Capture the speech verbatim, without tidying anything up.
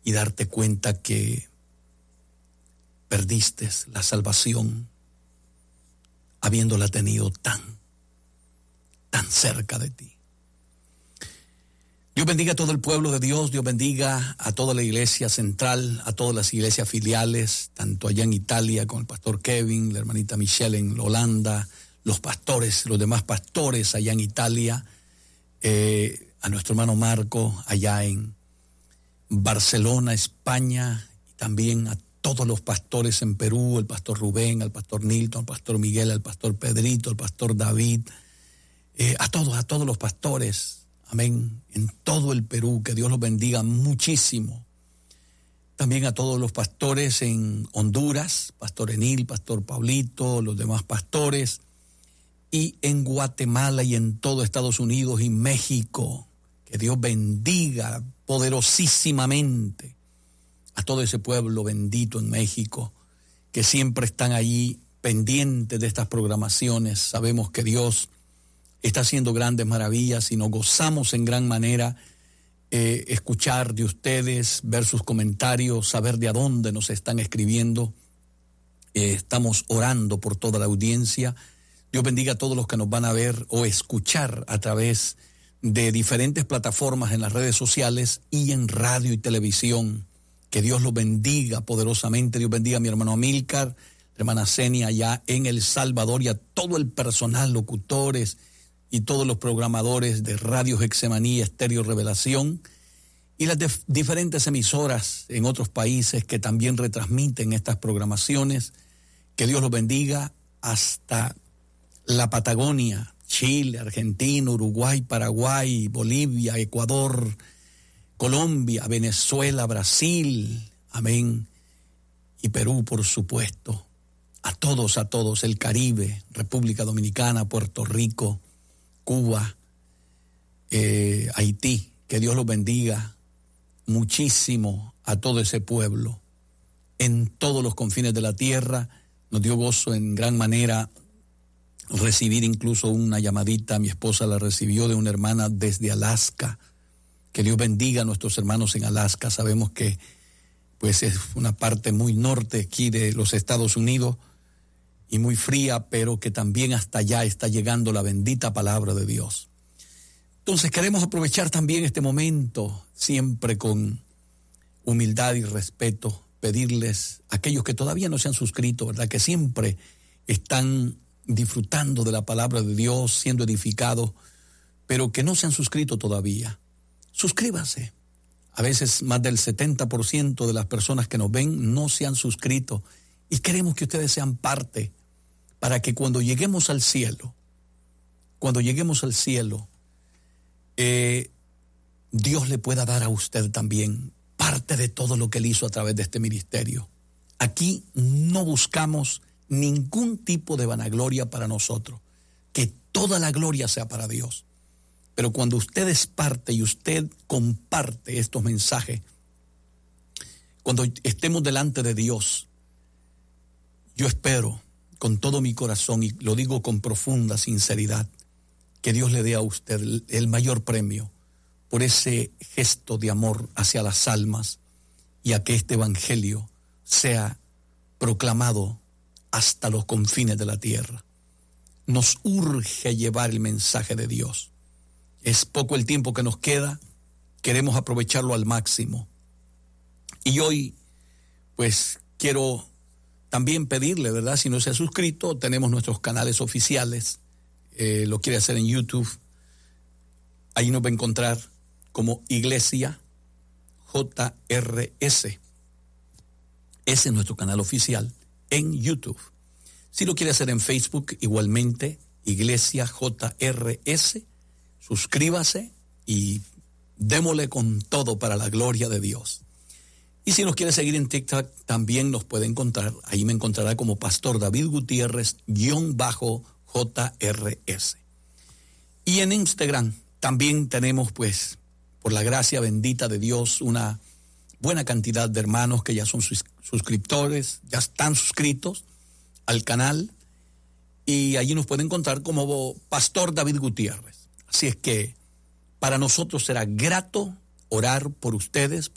y darte cuenta que perdiste la salvación habiéndola tenido tan, tan cerca de ti. Dios bendiga a todo el pueblo de Dios, Dios bendiga a toda la iglesia central, a todas las iglesias filiales, tanto allá en Italia con el pastor Kevin, la hermanita Michelle en Holanda, los pastores, los demás pastores allá en Italia, eh, a nuestro hermano Marco allá en Barcelona, España, y también a todos los pastores en Perú, el pastor Rubén, al pastor Nilton, al pastor Miguel, al pastor Pedrito, al pastor David, eh, a todos, a todos los pastores, amén, en todo el Perú, que Dios los bendiga muchísimo. También a todos los pastores en Honduras, pastor Enil, pastor Pablito, los demás pastores, y en Guatemala y en todo Estados Unidos y México, que Dios bendiga poderosísimamente a todo ese pueblo bendito en México, que siempre están allí pendientes de estas programaciones. Sabemos que Dios está haciendo grandes maravillas y nos gozamos en gran manera eh, escuchar de ustedes, ver sus comentarios, saber de a dónde nos están escribiendo. Eh, estamos orando por toda la audiencia. Dios bendiga a todos los que nos van a ver o escuchar a través de diferentes plataformas en las redes sociales y en radio y televisión. Que Dios los bendiga poderosamente. Dios bendiga a mi hermano Amílcar, la hermana Zenia allá en El Salvador, y a todo el personal, locutores y todos los programadores de Radio Getsemaní, Estéreo Revelación, y las dif- diferentes emisoras en otros países que también retransmiten estas programaciones. Que Dios los bendiga hasta la Patagonia, Chile, Argentina, Uruguay, Paraguay, Bolivia, Ecuador, Colombia, Venezuela, Brasil, amén, y Perú, por supuesto. A todos, a todos, el Caribe, República Dominicana, Puerto Rico, Cuba, eh, Haití. Que Dios los bendiga muchísimo a todo ese pueblo. En todos los confines de la tierra nos dio gozo en gran manera recibir incluso una llamadita. Mi esposa la recibió de una hermana desde Alaska. Que Dios bendiga a nuestros hermanos en Alaska. Sabemos que pues es una parte muy norte aquí de los Estados Unidos y muy fría, pero que también hasta allá está llegando la bendita palabra de Dios. Entonces queremos aprovechar también este momento, siempre con humildad y respeto, pedirles a aquellos que todavía no se han suscrito, ¿verdad?, que siempre están disfrutando de la palabra de Dios, siendo edificados, pero que no se han suscrito todavía. Suscríbanse. A veces más del setenta por ciento de las personas que nos ven no se han suscrito, y queremos que ustedes sean parte para que cuando lleguemos al cielo, cuando lleguemos al cielo, eh, Dios le pueda dar a usted también parte de todo lo que Él hizo a través de este ministerio. Aquí no buscamos ningún tipo de vanagloria para nosotros, que toda la gloria sea para Dios. Pero cuando usted es parte y usted comparte estos mensajes, cuando estemos delante de Dios, yo espero con todo mi corazón, y lo digo con profunda sinceridad, que Dios le dé a usted el, el mayor premio por ese gesto de amor hacia las almas, y a que este evangelio sea proclamado hasta los confines de la tierra. Nos urge llevar el mensaje de Dios. Es poco el tiempo que nos queda, queremos aprovecharlo al máximo. Y hoy, pues, quiero también pedirle, ¿verdad?, si no se ha suscrito, tenemos nuestros canales oficiales. Eh, lo quiere hacer en YouTube, ahí nos va a encontrar como Iglesia J R S. Ese es nuestro canal oficial en YouTube. Si lo quiere hacer en Facebook, igualmente, Iglesia J R S. Suscríbase y démosle con todo para la gloria de Dios. Y si nos quiere seguir en TikTok, también nos puede encontrar. Ahí me encontrará como Pastor David Gutiérrez, guión bajo J R S. Y en Instagram también tenemos, pues, por la gracia bendita de Dios, una buena cantidad de hermanos que ya son sus suscriptores, ya están suscritos al canal, y allí nos pueden encontrar como Pastor David Gutiérrez. Así es que para nosotros será grato orar por ustedes,